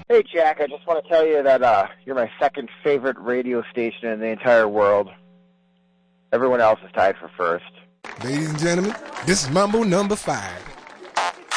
Hey, Jack, I just want to tell you that you're my second favorite radio station in the entire world. Everyone else is tied for first. Ladies and gentlemen, this is Mambo number 5.